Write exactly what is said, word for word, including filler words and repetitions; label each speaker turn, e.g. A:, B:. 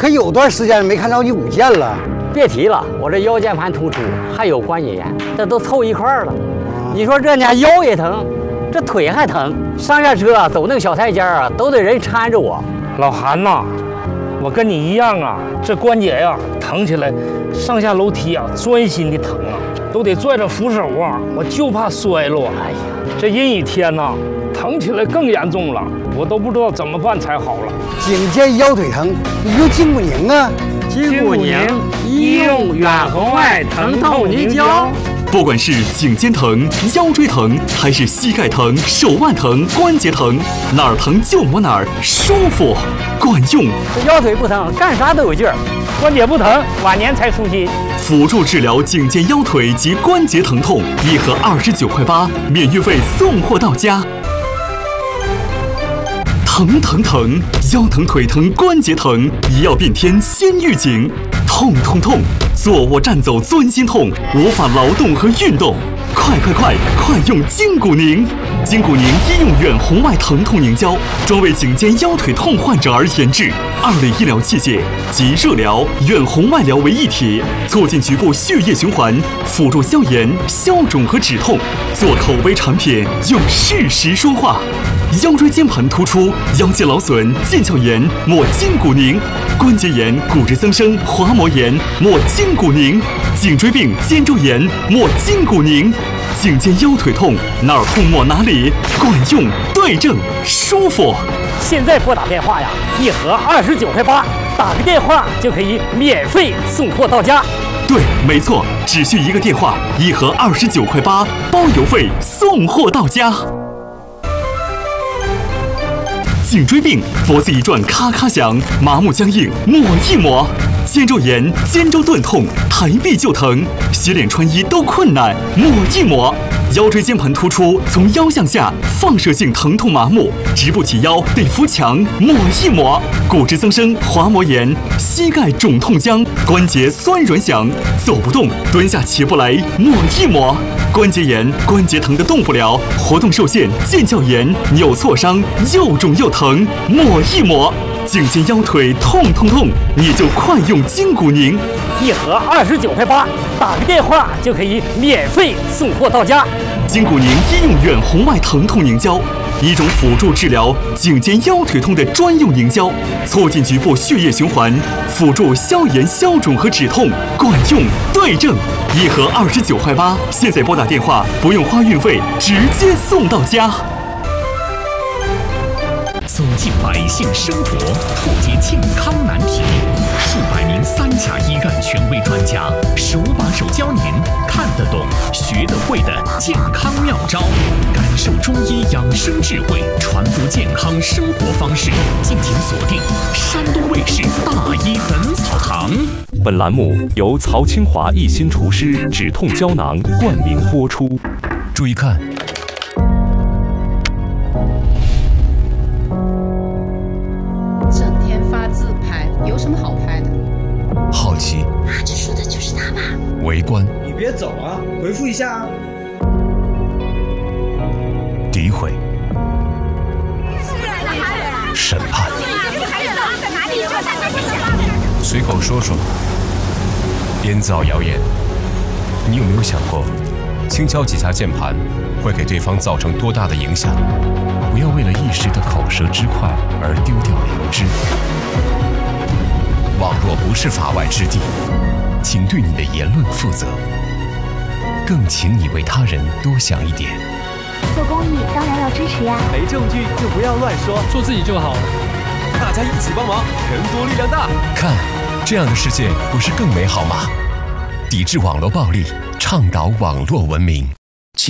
A: 可有段时间没看着你舞剑了。
B: 别提了，我这腰间盘突出，还有关节炎，这都凑一块儿了。你说这家腰也疼，这腿还疼，上下车走那个小台阶啊，都得人搀着我。
C: 老韩呐，我跟你一样啊，这关节呀疼起来，上下楼梯啊钻心的疼啊，都得拽着扶手啊，我就怕摔落。哎呀，这阴雨天呐，疼起来更严重了，我都不知道怎么办才好了。
A: 颈肩腰腿疼，你用筋骨宁啊。
B: 筋骨宁，医用远红外疼痛凝胶。
D: 不管是颈肩疼、腰椎疼，还是膝盖疼、手腕疼、关节疼，哪儿疼就抹哪儿，舒服，管用。
B: 这腰腿不疼，干啥都有劲儿；
C: 关节不疼，晚年才舒心。
D: 辅助治疗颈肩腰腿及关节疼痛，一盒二十九块八，免运费送货到家。疼疼疼，腰疼腿疼关节疼，医药变天先预警。痛痛痛，坐卧站走钻心痛，无法劳动和运动。快快快，快用筋骨宁！筋骨宁医用远红外疼痛凝胶，专为颈肩腰腿痛患者而研制，二类医疗器械集热疗、远红外疗为一体，促进局部血液循环，辅助消炎、消肿和止痛。做口碑产品，用事实说话。腰椎间盘突出、腰间劳损、腱鞘炎，抹筋骨宁；关节炎、骨质增生、滑膜炎，抹筋骨宁；颈椎病、肩周炎，抹筋骨宁；颈肩腰腿痛，哪儿痛抹哪里，管用、对症、舒服。
C: 现在拨打电话呀，一盒二十九块八，打个电话就可以免费送货到家。
D: 对，没错，只需一个电话，一盒二十九块八，包邮费，送货到家。颈椎病，脖子一转咔咔响，麻木僵硬，抹一抹；肩周炎、肩周钝痛，抬臂就疼，洗脸穿衣都困难，抹一抹；腰椎间盘突出，从腰向下放射性疼痛麻木，直不起腰得扶墙，抹一抹；骨质增生、滑膜炎，膝盖肿痛僵，关节酸软响，走不动，蹲下起不来，抹一抹；关节炎、关节疼得动不了，活动受限，腱鞘炎、扭挫伤，又肿又疼，抹一抹；颈肩腰腿痛痛痛，你就快用筋骨宁，
C: 一盒二十九块八，打个电话就可以免费送货到家。
D: 筋骨宁医用远红外疼痛凝胶，一种辅助治疗颈肩腰腿痛的专用凝胶，促进局部血液循环，辅助消炎消肿和止痛，管用对症。一盒二十九块八，现在拨打电话不用花运费，直接送到家。
E: 走进百姓生活，破解健康难题，数百名三甲医院权威专家手把手教您看得懂、学得会的健康妙招，感受中医养生智慧，传播健康生活方式。敬请锁定山东卫视大医本草堂。
F: 本栏目由曹清华一心厨师止痛胶囊冠名播出。
E: 注意看。
G: 整天发自拍，有什么好拍的？
E: 好奇。
G: 啊，这说的就是他吧？
E: 围观。
H: 你别走啊，回复一下啊。
E: 诋毁。审判。随口说说。编造谣言。你有没有想过，轻敲几下键盘会给对方造成多大的影响？不要为了一时的口舌之快而丢掉良知。网络不是法外之地，请对你的言论负责，更请你为他人多想一点。
I: 做公益当然要支持呀，
J: 没证据就不要乱说，做自己就好了。大家一起帮忙，人多力量大。
E: 看，这样的世界不是更美好吗？抵制网络暴力，倡导网络文明。